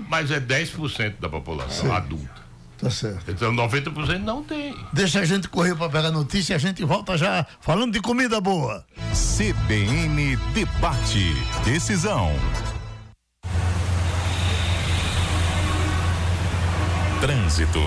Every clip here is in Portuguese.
mas é 10% da população adulta. Tá certo. Então 90% não tem. Deixa a gente correr para pegar notícia e a gente volta já falando de comida boa. CBN Debate. Decisão. Trânsito.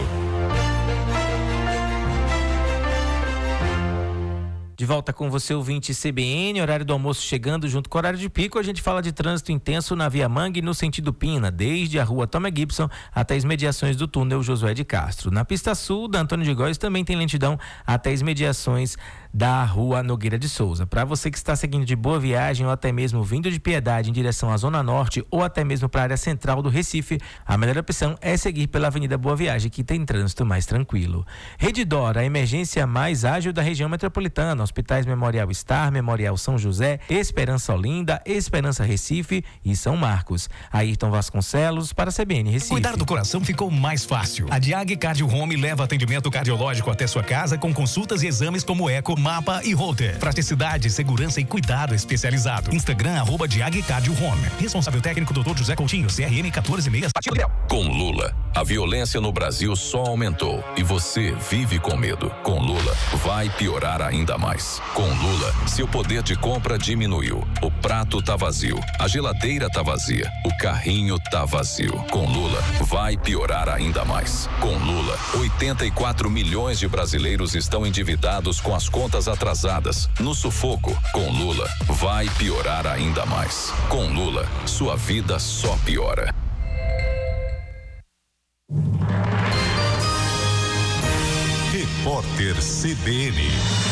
De volta com você, ouvinte CBN, horário do almoço chegando junto com o horário de pico. A gente fala de trânsito intenso na Via Mangue no sentido Pina, desde a rua Thomas Gibson até as imediações do túnel Josué de Castro. Na pista sul da Antônio de Góes também tem lentidão até as imediações da rua Nogueira de Souza. Para você que está seguindo de Boa Viagem ou até mesmo vindo de Piedade em direção à Zona Norte ou até mesmo para a área central do Recife, a melhor opção é seguir pela Avenida Boa Viagem, que tem trânsito mais tranquilo. Redditor, a emergência mais ágil da região metropolitana. Hospitais Memorial Star, Memorial São José, Esperança Olinda, Esperança Recife e São Marcos. Ayrton Vasconcelos para a CBN Recife. Cuidar do coração ficou mais fácil. A Diag Cardio Home leva atendimento cardiológico até sua casa com consultas e exames como eco, mapa e holter. Praticidade, segurança e cuidado especializado. Instagram @Diag Cardio Home. Responsável técnico Dr. José Coutinho, CRM 146. Com Lula, a violência no Brasil só aumentou e você vive com medo. Com Lula, vai piorar ainda mais. Com Lula, seu poder de compra diminuiu. O prato tá vazio, a geladeira tá vazia, o carrinho tá vazio. Com Lula, vai piorar ainda mais. Com Lula, 84 milhões de brasileiros estão endividados com as contas atrasadas, no sufoco. Com Lula, vai piorar ainda mais. Com Lula, sua vida só piora. Repórter CBN.